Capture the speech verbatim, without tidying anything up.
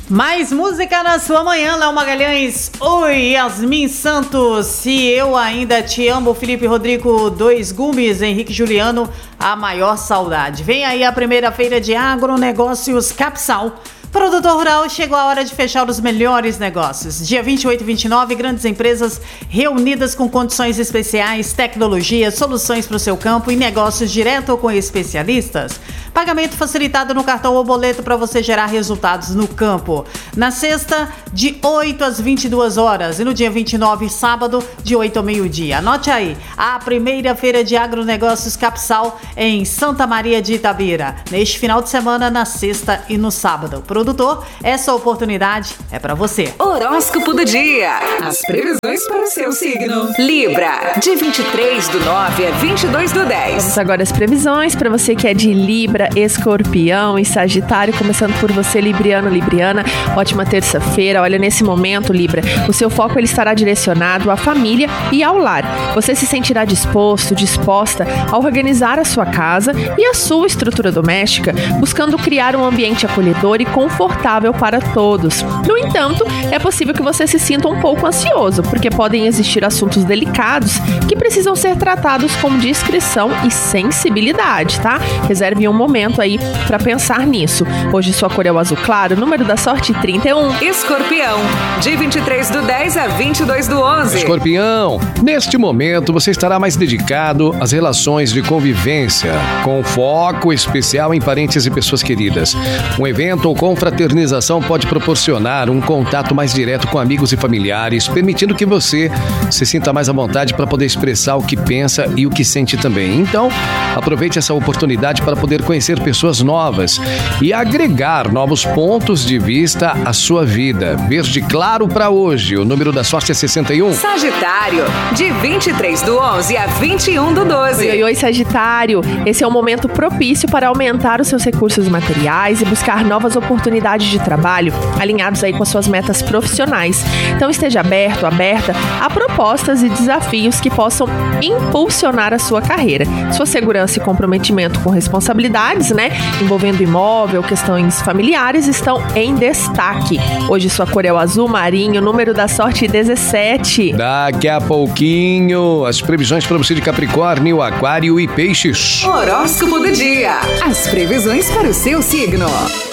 Mais música na sua manhã, Léo Magalhães. Oi, Yasmin Santos. Se eu ainda te amo, Felipe Rodrigo, dois gumes, Henrique Juliano, a maior saudade. Vem aí a primeira feira de agronegócios Capsal. Produtor rural, chegou a hora de fechar os melhores negócios. Dia vinte e oito e vinte e nove, grandes empresas reunidas com condições especiais, tecnologia, soluções para o seu campo e negócios direto com especialistas. Pagamento facilitado no cartão ou boleto para você gerar resultados no campo. Na sexta, de oito às vinte e duas horas. E no dia vinte e nove, sábado, de oito ao meio-dia. Anote aí, a primeira feira de agronegócios Capsal em Santa Maria de Itabira. Neste final de semana, na sexta e no sábado. Produtor, essa oportunidade é para você. Horóscopo do dia. As previsões para o seu signo. Libra, de vinte e três do nove a vinte e dois do dez. Vamos agora as previsões para você que é de Libra, Escorpião e Sagitário, começando por você, Libriano, Libriana. Ótima terça-feira. Olha, nesse momento, Libra, o seu foco ele estará direcionado à família e ao lar. Você se sentirá disposto, disposta a organizar a sua casa e a sua estrutura doméstica, buscando criar um ambiente acolhedor e confortável para todos. No entanto, é possível que você se sinta um pouco ansioso, porque podem existir assuntos delicados que precisam ser tratados com discrição e sensibilidade, tá? Reserve um momento aí para pensar nisso. Hoje sua cor é o azul claro, número da sorte trinta e um. Escorpião, de vinte e três do dez a vinte e dois do onze. Escorpião, neste momento você estará mais dedicado às relações de convivência, com foco especial em parentes e pessoas queridas. Um evento ou confraternização pode proporcionar um contato mais direto com amigos e familiares, permitindo que você se sinta mais à vontade para poder expressar o que pensa e o que sente também. Então, aproveite essa oportunidade para poder conhecer pessoas novas e agregar novos pontos de vista à sua vida. Verde claro para hoje, o número da sorte é sessenta e um. Sagitário, de vinte e três do onze a vinte e um do doze. Oi, oi, oi, Sagitário. Esse é um momento propício para aumentar os seus recursos materiais e buscar novas oportunidades de trabalho alinhados aí com as suas metas profissionais. Então esteja aberto, aberta a propostas e desafios que possam impulsionar a sua carreira. Sua segurança e comprometimento com responsabilidades, né, envolvendo imóvel, questões familiares, estão em destaque. Hoje sua cor é o azul marinho, número da sorte dezessete. Daqui a pouquinho, as previsões para você de Capricórnio, Aquário e Peixes. Horóscopo do dia. As previsões para o seu signo.